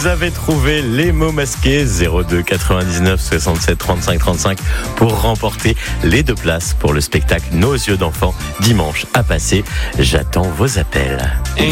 Vous avez trouvé les mots masqués 02 99 67 35 35 pour remporter les 2 places pour le spectacle Nos yeux d'enfant dimanche à passer. J'attends vos appels.